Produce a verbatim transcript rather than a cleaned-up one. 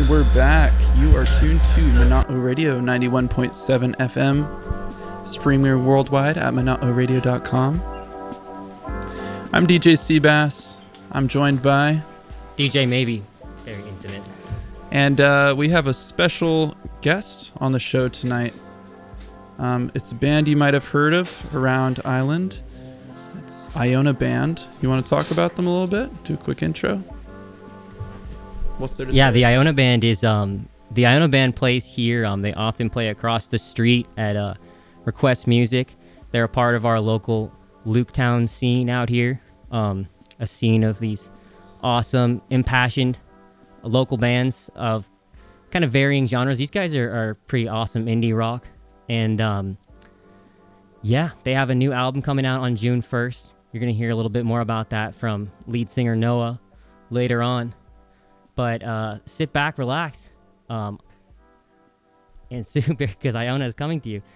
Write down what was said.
we're back. You are tuned to Monotto Radio ninety-one point seven F M, streaming worldwide at monotto radio dot com. I'm D J Seabass. I'm joined by D J Maybe. Very intimate. And uh, we have a special guest on the show tonight. Um, it's a band you might have heard of around Island. It's Iona Band. You want to talk about them a little bit? Do a quick intro? What's there to yeah, say? the Iona Band is um the Iona Band plays here. Um, they often play across the street at uh, Request Music. They're a part of our local Luketown scene out here. Um, a scene of these awesome, impassioned local bands of kind of varying genres. These guys are, are pretty awesome indie rock, and um, yeah, they have a new album coming out on June first. You're gonna hear a little bit more about that from lead singer Noah later on. But uh, sit back, relax, um, and super, because Iona is coming to you.